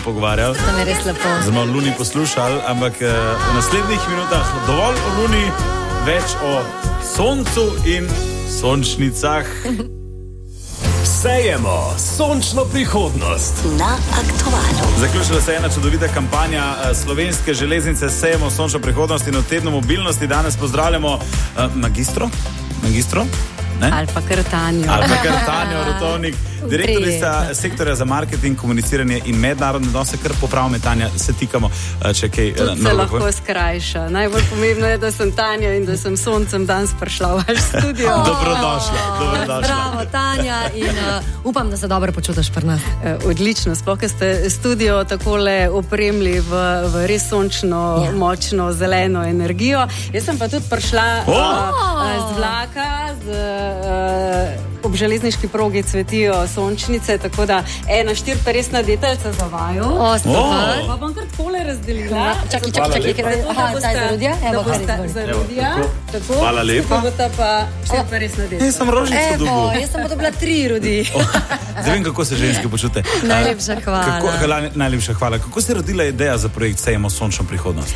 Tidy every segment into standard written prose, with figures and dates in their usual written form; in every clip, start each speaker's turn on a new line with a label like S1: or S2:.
S1: pogovarjali.
S2: To je res lepo.
S1: Smo o Luni poslušali, ampak v naslednjih minutah dovolj o Luni, več o soncu in sončnicah.
S3: Sejemo sončno prihodnost
S4: na Aktualu.
S1: Zaključila se je ena čudovita kampanja Slovenske železnice Sejemo sončno prihodnost in v tednu mobilnosti danes pozdravljamo magistro? Ne?
S2: Ali pa kar
S1: Tanjo Rotovnik, direktorica sektorja za marketing, komuniciranje in mednarodne odnose. Kar popravme, Tanja, se tikamo, če kaj.
S2: Tudi se lahko skrajša. Najbolj pomembno je, da sem Tanja in da sem soncem danes prišla v vaš studio.
S1: Dobrodošla.
S2: Bravo, Tanja, in upam, da se dobro počutiš pri nas. Odlično, sploh, ker ste studio takole opremili v res sončno, močno, zeleno energijo. Jaz sem pa tudi prišla z vlaka, ob železniški progi cvetijo sončnice, tako da 1-4 pa res na detajlca za vaju. Pa bom kar takole razdelila.
S4: Čakaj. Aha, zdaj zarudja? Evo, kar izvoli.
S2: Zarudja. Tako.
S1: Hvala lepa.
S2: Pa pa 4 pa res na detajlca.
S1: Jaz sem rožico dobil.
S2: Jaz sem pa dobila 3 rodi.
S1: Zdaj vem, kako se ženske počute.
S2: Najlepša hvala.
S1: Najlepša hvala. Kako se je rodila ideja za projekt Sejemo sončno prihodnost?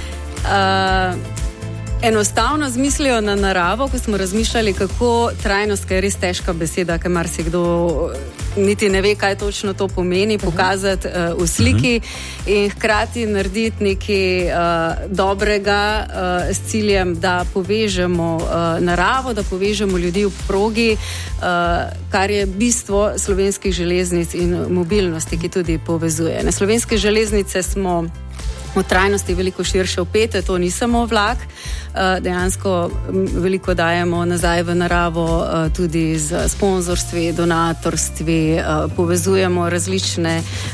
S2: Enostavno z mislijo na naravo, ko smo razmišljali, kako trajnost, ker je res težka beseda, ker marsikdo niti ne ve, kaj točno to pomeni, pokazati v sliki in hkrati narediti nekaj dobrega s ciljem, da povežemo naravo, da povežemo ljudi v progi, kar je bistvo slovenskih železnic in mobilnosti, ki tudi povezuje. Na slovenske železnice smo v trajnosti veliko širše vpete, to ni samo vlak, dejansko veliko dajemo nazaj v naravo tudi z sponzorstvi, donatorstvi, povezujemo različne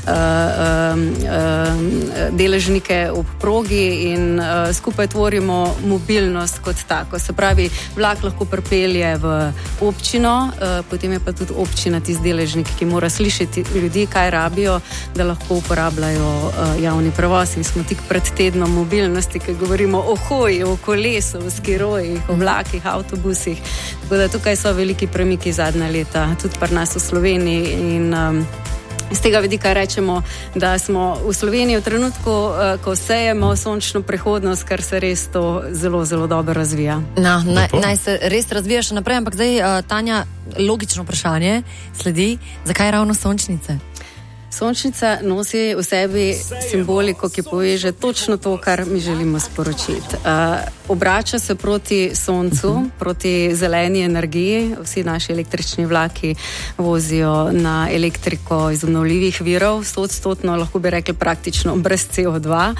S2: deležnike ob progi in skupaj tvorimo mobilnost kot tako. Se pravi, vlak lahko pripelje v občino, potem je pa tudi občina tisti deležnik, ki mora slišati ljudi, kaj rabijo, da lahko uporabljajo javni prevoz. In smo tik pred tednom mobilnosti, ki govorimo o hoji, o kolesu, o skirojih, o vlakih, avtobusih. Tako da tukaj so veliki premiki zadnja leta, tudi pri nas v Sloveniji in z tega vidika rečemo, da smo v Sloveniji v trenutku, ko sejemo sončno prihodnost, kar se res to zelo, zelo dobro razvija.
S4: Naj se res razvija še naprej, ampak zdaj, Tanja, logično vprašanje sledi, zakaj ravno sončnice?
S2: Sončnica nosi v sebi simboliko, ki poveže točno to, kar mi želimo sporočiti. Obrača se proti soncu, proti zeleni energiji. Vsi naši električni vlaki vozijo na elektriko iz obnovljivih virov, 100%, lahko bi rekli praktično brez CO2.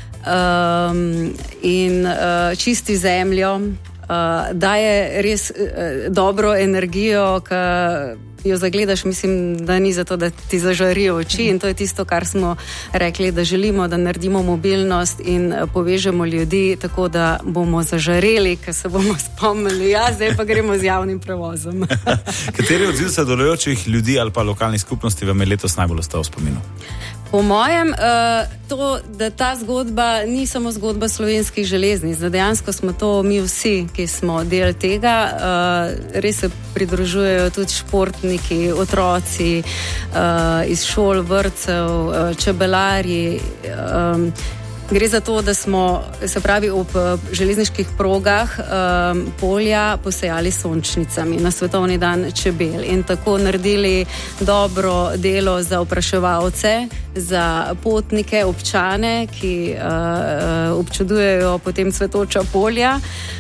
S2: In čisti zemljo, daje res dobro energijo, jo zagledaš, mislim, da ni zato, da ti zažarijo oči in to je tisto, kar smo rekli, da želimo, da naredimo mobilnost in povežemo ljudi tako, da bomo zažareli, ker se bomo spomnili, zdaj pa gremo z javnim prevozom.
S1: Kateri odziv sodelujočih ljudi ali pa lokalnih skupnosti vam je letos najbolj ostal v spominu?
S2: Po mojem, to, da ta zgodba ni samo zgodba slovenskih železnic, da dejansko smo to mi vsi, ki smo del tega, res se pridružujejo tudi športniki, otroci iz šol, vrtcev, čebelarji. Gre za to, da smo, se pravi, ob železniških progah polja posejali sončnicami na svetovni dan čebel in tako naredili dobro delo za opraševalce, za potnike, občane, ki občudujejo potem cvetoča polja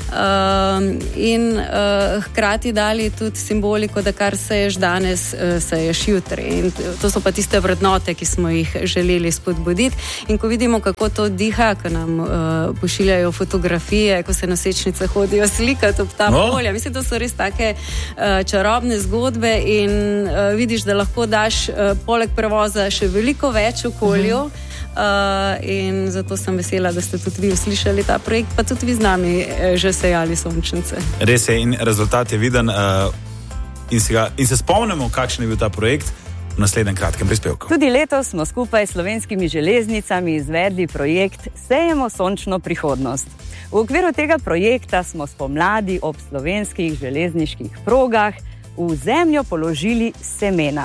S2: in hkrati dali tudi simboliko, da kar seješ danes, seješ jutri. In to so pa tiste vrednote, ki smo jih želeli spodbuditi. In ko vidimo, kako to diha, ko nam pošiljajo fotografije, ko se nosečnice hodijo slikati ob ta polja. Mislim, to so res take čarobne zgodbe in vidiš, da lahko daš poleg prevoza še veliko več okolju. In zato sem vesela, da ste tudi vi uslišali ta projekt, pa tudi vi z nami že sejali sončnice.
S1: Res je, in rezultat je viden in se spomnimo, kakšen je bil ta projekt v naslednjem kratkem prispevku.
S5: Tudi letos smo skupaj s slovenskimi železnicami izvedli projekt Sejemo sončno prihodnost. V okviru tega projekta smo spomladi ob slovenskih železniških progah v zemljo položili semena.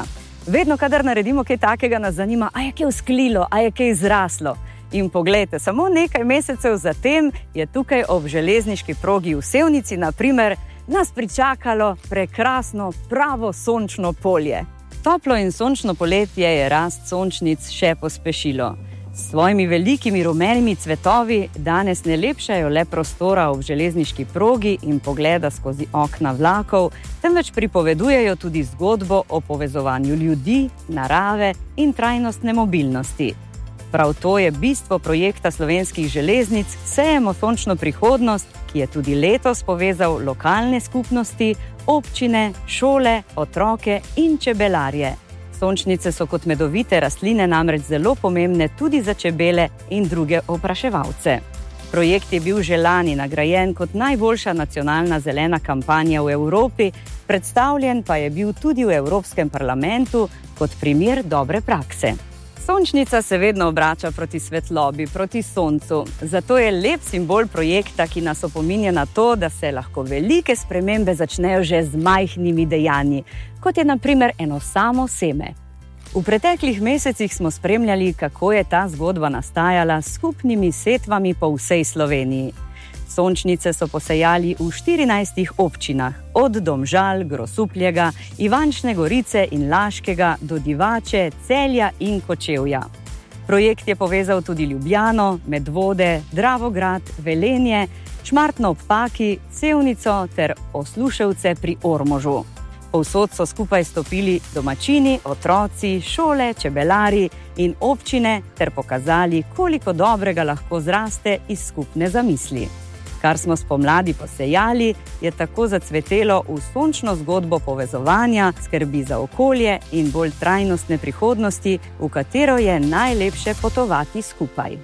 S5: Vedno, kadar naredimo kaj takega, nas zanima, a je kaj vzklilo, a je kaj zraslo. In poglejte, samo nekaj mesecev zatem je tukaj ob železniški progi v Sevnici, na primer, nas pričakalo prekrasno, pravo sončno polje. Toplo in sončno poletje je rast sončnic še pospešilo. S svojimi velikimi rumenimi cvetovi danes ne lepšajo le prostora ob železniški progi in pogleda skozi okna vlakov, temveč pripovedujejo tudi zgodbo o povezovanju ljudi, narave in trajnostne mobilnosti. Prav to je bistvo projekta Slovenskih železnic Sejemo sončno prihodnost, ki je tudi letos povezal lokalne skupnosti, občine, šole, otroke in čebelarje. Sončnice so kot medovite rastline namreč zelo pomembne tudi za čebele in druge opraševalce. Projekt je bil že lani nagrajen kot najboljša nacionalna zelena kampanja v Evropi, predstavljen pa je bil tudi v Evropskem parlamentu kot primer dobre prakse. Sončnica se vedno obrača proti svetlobi, proti soncu. Zato je lep simbol projekta, ki nas opominja na to, da se lahko velike spremembe začnejo že z majhnimi dejanji, kot je na primer eno samo seme. V preteklih mesecih smo spremljali, kako je ta zgodba nastajala s skupnimi setvami po vsej Sloveniji. Sončnice so posejali v 14 občinah, od Domžal, Grosuplja, Ivančne Gorice in Laškega do Divače, Celja in Kočevja. Projekt je povezal tudi Ljubljano, Medvode, Dravograd, Velenje, Šmartno ob Paki, Sevnico ter Osluševce pri Ormožu. Povsod so skupaj stopili domačini, otroci, šole, čebelari in občine ter pokazali, koliko dobrega lahko zraste iz skupne zamisli. Kar smo spomladi posejali, je tako zacvetelo v sončno zgodbo povezovanja, skrbi za okolje in bolj trajnostne prihodnosti, v katero je najlepše potovati skupaj.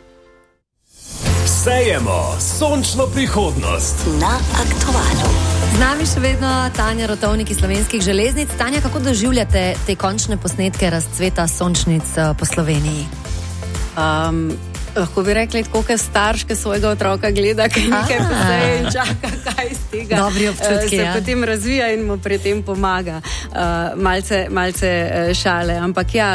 S3: Sejemo sončno prihodnost
S6: na Aktualu.
S4: Z nami še vedno Tanja Rotovnik iz Slovenskih železnic. Tanja, kako doživljate te končne posnetke razcveta sončnic po Sloveniji?
S2: Lahko bi rekli, koliko starš, ki svojega otroka gleda, ki nekaj poseje in čaka, kaj iz tega
S4: dobri občutki,
S2: se potem razvija in mu pri tem pomaga. Malce šale. Ampak ja,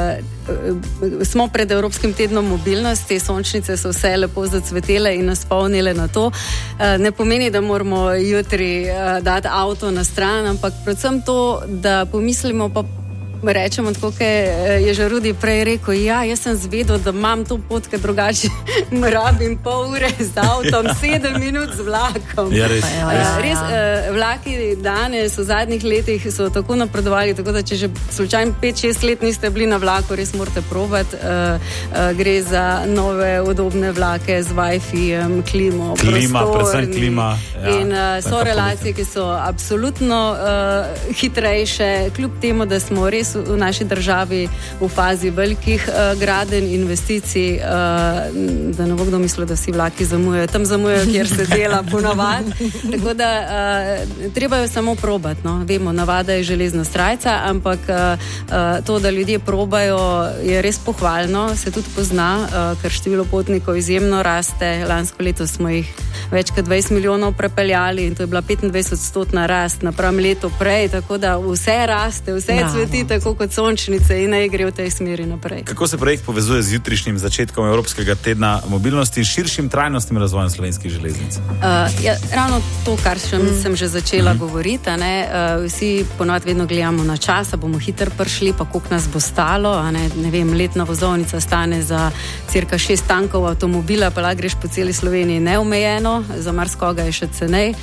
S2: smo pred Evropskim tednom mobilnosti, sončnice so vse lepo zacvetele in nas spomnile na to. Ne pomeni, da moramo jutri dati avto na stran, ampak predvsem to, da pomislimo pa rečemo, tako kot je že Rudi prej rekel, ja, jaz sem zvedel, da imam to pot, ker drugače rabim pol ure z avtom, 7 minut z vlakom.
S1: Ja, res.
S2: Res, vlaki danes v zadnjih letih so tako napredovali, tako da če že slučajno 5-6 let niste bili na vlaku, res morate probati. Gre za nove udobne vlake z Wi-Fi-jem, klimo,
S1: predvsem klima. Ja,
S2: in so relacije, ki so absolutno hitrejše, kljub temu, da smo res v naši državi v fazi velikih gradenj, investicij, da ne bo kdo mislil, da vsi vlaki zamujajo. Tam zamujajo, kjer se dela ponavadi. Tako da treba jo samo probati. No. Vemo, navada je železna srajca, ampak to, da ljudje probajo, je res pohvalno, se tudi pozna, ker število potnikov izjemno raste. Lansko leto smo jih več kot 20 milijonov prepeljali in to je bila 25% rast napram letu prej, tako da vse raste, vse cveti tako kot sončnice in naj gre v tej smeri naprej.
S1: Kako se projekt povezuje z jutrišnjim začetkom Evropskega tedna mobilnosti in širšim trajnostnim razvojem Slovenskih železnic?
S2: Ravno to, kar sem že začela govoriti. Vsi ponovadi vedno gledamo na čas, bomo hitro prišli, pa koliko nas bo stalo. Ne vem, letna vozovnica stane za cirka 6 tankov avtomobila, pa lahko greš po celi Sloveniji neomejeno, za marsikoga je še cenej.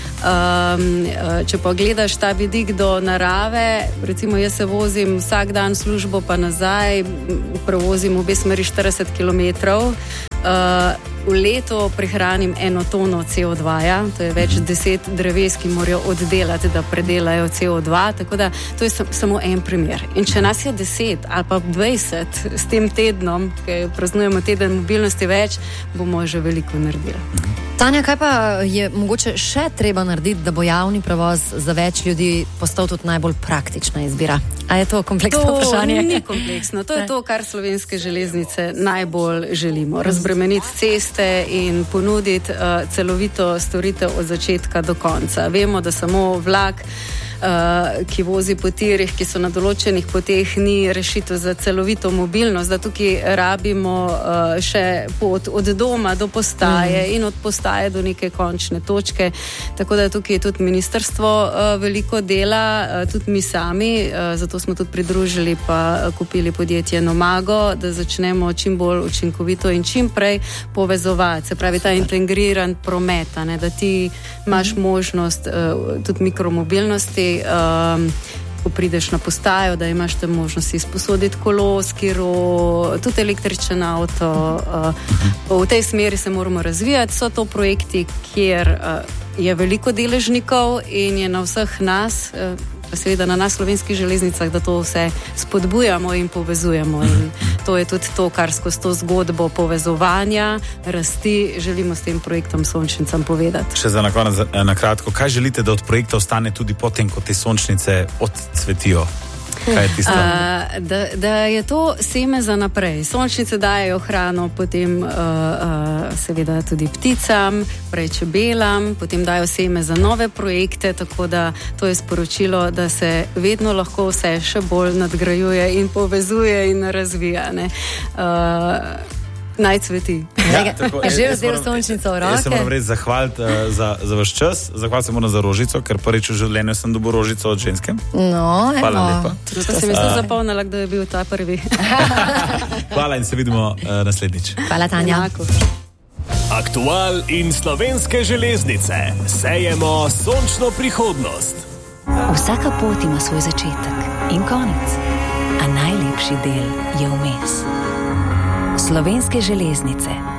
S2: Če pa gledaš ta vidik do narave, recimo jaz se vozim vsak dan v službo pa nazaj, prevozim v obe smeri 40 km. V letu prihranim 1 tono CO2, to je več 10 dreves, ki morajo oddelati, da predelajo CO2, tako da to je samo en primer. In če nas je 10 ali pa 20 s tem tednom, ki praznujemo teden mobilnosti več, bomo že veliko naredili.
S4: Tanja, kaj pa je mogoče še treba narediti, da bo javni prevoz za več ljudi postal tudi najbolj praktična izbira? A je to kompleksno vprašanje?
S2: To ni kompleksno. To je to, kar Slovenske železnice najbolj želimo. Razbremeniti ceste in ponuditi celovito storitev od začetka do konca. Vemo, da samo vlak ki vozi po tirih, ki so na določenih poteh, ni rešitev za celovito mobilnost, da tukaj rabimo še pot od doma do postaje in od postaje do neke končne točke. Tako da tukaj je tudi ministrstvo veliko dela, tudi mi sami, zato smo tudi pridružili pa kupili podjetje Nomago, da začnemo čim bolj učinkovito in čim prej povezovati. Se pravi, ta integriran promet, ne, da ti imaš možnost tudi mikromobilnosti, ko prideš na postajo, da imaš tam možnost izposoditi kolo, skiro, tudi električen avto. V tej smeri se moramo razvijati. So to projekti, kjer je veliko deležnikov in je na vseh nas, seveda na nas Slovenskih železnicah, da to vse spodbujamo in povezujemo. In to je tudi to, kar skozi to zgodbo povezovanja, rasti, želimo s tem projektom Sončnicam povedati.
S1: Še za na kratko, kaj želite, da od projekta ostane tudi potem, ko te sončnice odcvetijo? Kaj je tisto?
S2: Da je to seme za naprej. Sončnice dajejo hrano potem seveda tudi pticam, prej čebelam, potem dajo seme za nove projekte, tako da to je sporočilo, da se vedno lahko vse še bolj nadgrajuje in povezuje in razvija. Naj cveti.
S4: Že vzel sončnico v roke.
S1: Jaz se moram res zahvaliti za vaš čas. Zahvaliti se moram za rožico, ker prvič v življenju sem dobil rožico od ženske.
S4: No,
S1: hvala lepa.
S2: Zato sem jaz zapomnila, kdo je bil ta prvi.
S1: Hvala in se vidimo naslednjič.
S4: Hvala, Tanja.
S3: Aktual in Slovenske železnice. Sejemo sončno prihodnost.
S6: Vsaka pot ima svoj začetek in konec, a najlepši del je vmes. Slovenske železnice.